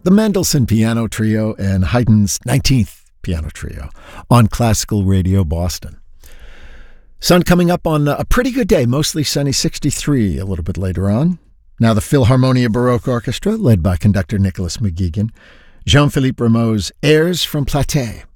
the Mendelssohn Piano Trio and Haydn's 19th Piano Trio on Classical Radio Boston. Sun coming up on a pretty good day, mostly sunny, 63 a little bit later on. Now the Philharmonia Baroque Orchestra, led by conductor Nicholas McGuigan, Jean-Philippe Rameau's Airs from Platée.